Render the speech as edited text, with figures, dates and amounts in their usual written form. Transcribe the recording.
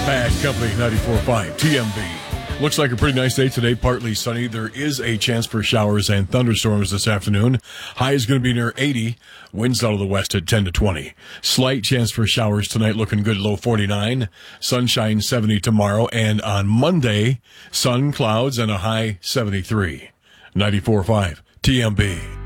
Bad Company 94.5 TMB. Looks like a pretty nice day today, partly sunny. There is a chance for showers and thunderstorms this afternoon. High is going to be near 80. Winds out of the west at 10 to 20. Slight chance for showers tonight, looking good, low 49. Sunshine 70 tomorrow. And on Monday, sun, clouds, and a high 73. 94.5 TMB.